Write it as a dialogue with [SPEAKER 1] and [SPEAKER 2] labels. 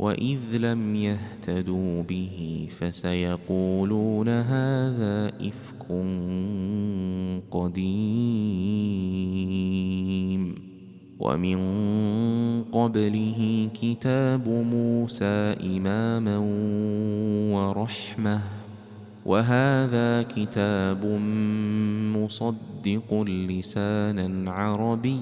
[SPEAKER 1] وإذ لم يهتدوا به فسيقولون هذا إفك قديم. ومن قبله كتاب موسى إماما ورحمة، وهذا كتاب مصدق لسانا عربيا